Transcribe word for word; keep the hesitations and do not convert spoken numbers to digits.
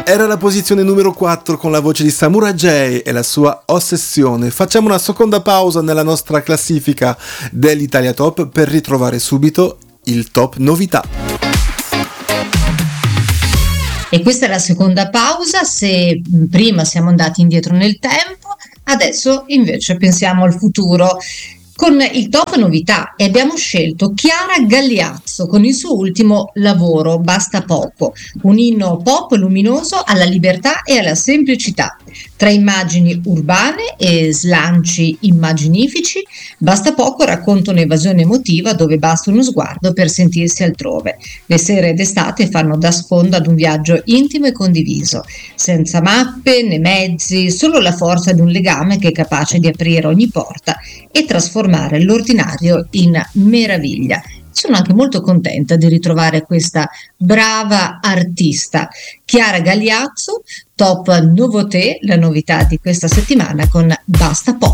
Era la posizione numero quattro con la voce di Samura J e la sua Ossessione. Facciamo una seconda pausa nella nostra classifica dell'Italia Top per ritrovare subito il top novità. E questa è la seconda pausa. Se prima siamo andati indietro nel tempo, adesso invece pensiamo al futuro con il top novità e abbiamo scelto Chiara Gagliazzo con il suo ultimo lavoro Basta poco, un inno pop luminoso alla libertà e alla semplicità. Tra immagini urbane e slanci immaginifici, Basta poco racconta un'evasione emotiva dove basta uno sguardo per sentirsi altrove. Le sere d'estate fanno da sfondo ad un viaggio intimo e condiviso, senza mappe né mezzi, solo la forza di un legame che è capace di aprire ogni porta e trasformare l'ordinario in meraviglia. Sono anche molto contenta di ritrovare questa brava artista. Chiara Gagliazzo, top nouveauté, la novità di questa settimana con Basta poco.